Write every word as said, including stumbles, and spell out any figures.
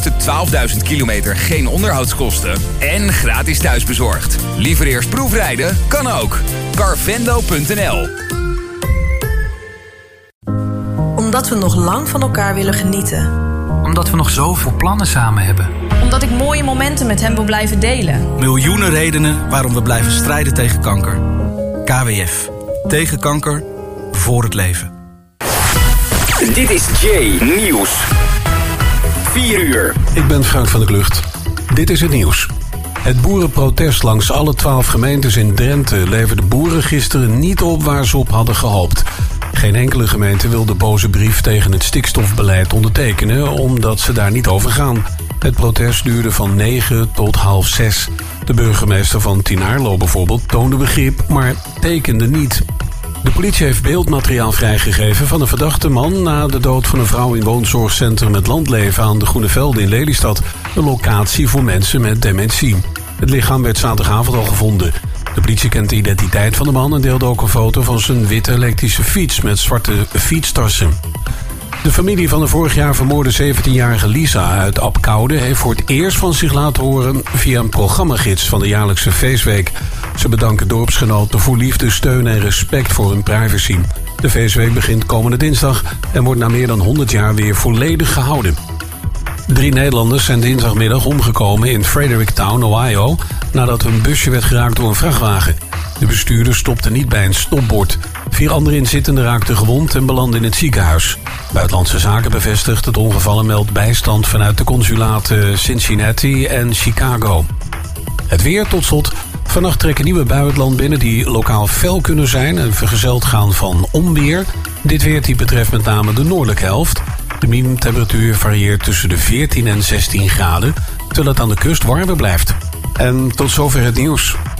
twaalfduizend kilometer geen onderhoudskosten en gratis thuisbezorgd. Liever eerst proefrijden? Kan ook. Carvendo punt n l. Omdat we nog lang van elkaar willen genieten. Omdat we nog zoveel plannen samen hebben. Omdat ik mooie momenten met hem wil blijven delen. Miljoenen redenen waarom we blijven strijden tegen kanker. K W F. Tegen kanker. Voor het leven. Dit is J Nieuws. vier uur. Ik ben Frank van der Klucht. Dit is het nieuws. Het boerenprotest langs alle twaalf gemeentes in Drenthe leverde boeren gisteren niet op waar ze op hadden gehoopt. Geen enkele gemeente wil de boze brief tegen het stikstofbeleid ondertekenen, omdat ze daar niet over gaan. Het protest duurde van negen tot half zes. De burgemeester van Tinaarlo bijvoorbeeld toonde begrip, maar tekende niet. De politie heeft beeldmateriaal vrijgegeven van een verdachte man na de dood van een vrouw in woonzorgcentrum Het Landleven aan de Groene Velden in Lelystad. Een locatie voor mensen met dementie. Het lichaam werd zaterdagavond al gevonden. De politie kent de identiteit van de man en deelde ook een foto van zijn witte elektrische fiets met zwarte fietstassen. De familie van de vorig jaar vermoorde zeventienjarige Lisa uit Apkoude heeft voor het eerst van zich laten horen via een programmagids van de jaarlijkse feestweek. Ze bedanken dorpsgenoten voor liefde, steun en respect voor hun privacy. De feestweek begint komende dinsdag en wordt na meer dan honderd jaar weer volledig gehouden. Drie Nederlanders zijn dinsdagmiddag omgekomen in Fredericktown, Ohio, nadat hun busje werd geraakt door een vrachtwagen. De bestuurder stopte niet bij een stopbord. Vier andere inzittenden raakten gewond en belanden in het ziekenhuis. Buitenlandse Zaken bevestigt het ongeval en meldt bijstand vanuit de consulaten Cincinnati en Chicago. Het weer tot slot. Vannacht trekken nieuwe buien het land binnen die lokaal fel kunnen zijn en vergezeld gaan van onweer. Dit weertype betreft met name de noordelijke helft. De minimumtemperatuur varieert tussen de veertien en zestien graden, terwijl het aan de kust warmer blijft. En tot zover het nieuws.